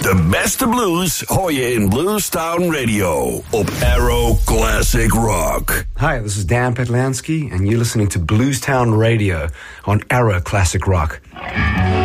De beste blues hoor je in Bluestown Radio op Arrow Classic Rock. Hi, this is Dan Petlansky and you're listening to Bluestown Radio on Arrow Classic Rock.